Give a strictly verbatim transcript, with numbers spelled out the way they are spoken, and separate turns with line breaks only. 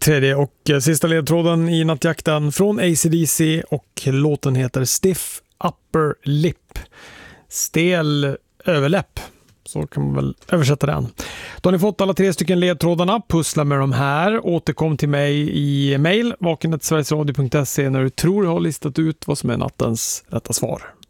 Tredje och sista ledtråden i nattjakten från A C D C och låten heter Stiff Upper Lip. Stel överläpp. Så kan man väl översätta den. Då har ni fått alla tre stycken ledtrådarna. Pussla med de här. Återkom till mig i mail vaken snabel-a sverigesradio punkt se när du tror jag har listat ut vad som är nattens rätta svar.